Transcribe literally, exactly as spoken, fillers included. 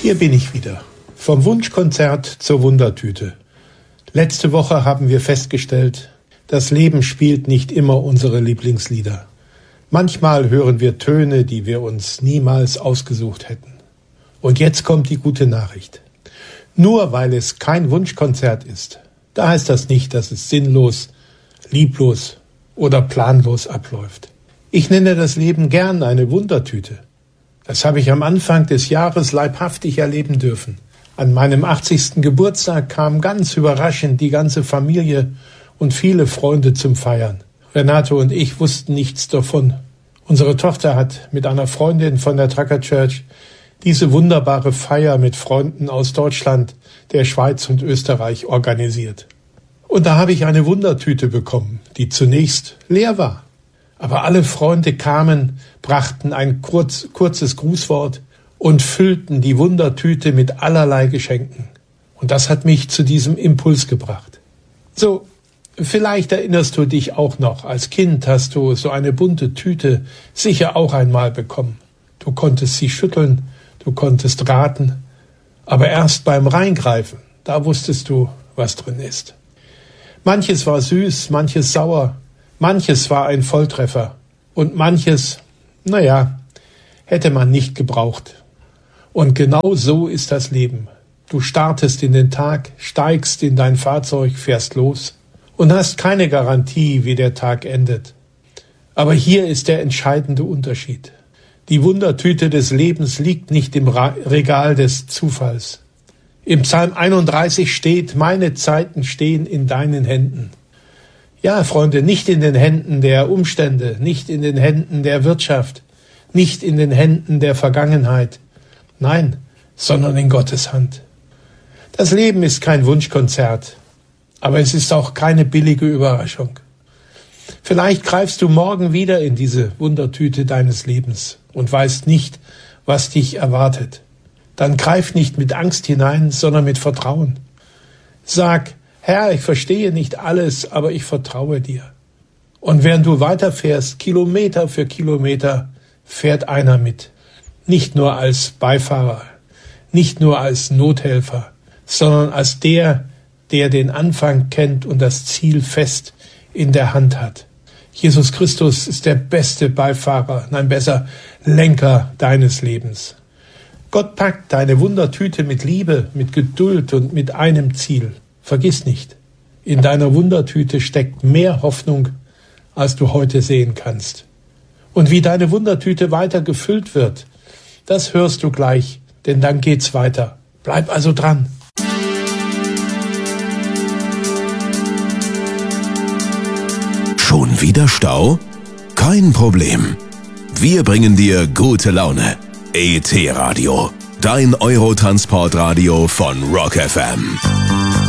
Hier bin ich wieder. Vom Wunschkonzert zur Wundertüte. Letzte Woche haben wir festgestellt, das Leben spielt nicht immer unsere Lieblingslieder. Manchmal hören wir Töne, die wir uns niemals ausgesucht hätten. Und jetzt kommt die gute Nachricht. Nur weil es kein Wunschkonzert ist, da heißt das nicht, dass es sinnlos, lieblos oder planlos abläuft. Ich nenne das Leben gern eine Wundertüte. Das habe ich am Anfang des Jahres leibhaftig erleben dürfen. An meinem achtzigsten Geburtstag kam ganz überraschend die ganze Familie und viele Freunde zum Feiern. Renato und ich wussten nichts davon. Unsere Tochter hat mit einer Freundin von der Tracker Church diese wunderbare Feier mit Freunden aus Deutschland, der Schweiz und Österreich organisiert. Und da habe ich eine Wundertüte bekommen, die zunächst leer war. Aber alle Freunde kamen, brachten ein kurz, kurzes Grußwort und füllten die Wundertüte mit allerlei Geschenken. Und das hat mich zu diesem Impuls gebracht. So, vielleicht erinnerst du dich auch noch, als Kind hast du so eine bunte Tüte sicher auch einmal bekommen. Du konntest sie schütteln, du konntest raten, aber erst beim Reingreifen, da wusstest du, was drin ist. Manches war süß, manches sauer, manches war ein Volltreffer und manches, naja, hätte man nicht gebraucht. Und genau so ist das Leben. Du startest in den Tag, steigst in dein Fahrzeug, fährst los und hast keine Garantie, wie der Tag endet. Aber hier ist der entscheidende Unterschied. Die Wundertüte des Lebens liegt nicht im Regal des Zufalls. Im Psalm einunddreißig steht, meine Zeiten stehen in deinen Händen. Ja, Freunde, nicht in den Händen der Umstände, nicht in den Händen der Wirtschaft, nicht in den Händen der Vergangenheit. Nein, sondern in Gottes Hand. Das Leben ist kein Wunschkonzert, aber es ist auch keine billige Überraschung. Vielleicht greifst du morgen wieder in diese Wundertüte deines Lebens und weißt nicht, was dich erwartet. Dann greif nicht mit Angst hinein, sondern mit Vertrauen. Sag, Herr, ich verstehe nicht alles, aber ich vertraue dir. Und während du weiterfährst, Kilometer für Kilometer, fährt einer mit. Nicht nur als Beifahrer, nicht nur als Nothelfer, sondern als der, der den Anfang kennt und das Ziel fest in der Hand hat. Jesus Christus ist der beste Beifahrer, nein besser Lenker deines Lebens. Gott packt deine Wundertüte mit Liebe, mit Geduld und mit einem Ziel. Vergiss nicht, in deiner Wundertüte steckt mehr Hoffnung, als du heute sehen kannst. Und wie deine Wundertüte weiter gefüllt wird, das hörst du gleich, denn dann geht's weiter. Bleib also dran. Schon wieder Stau? Kein Problem. Wir bringen dir gute Laune. E T Radio, dein Eurotransportradio von Rock F M.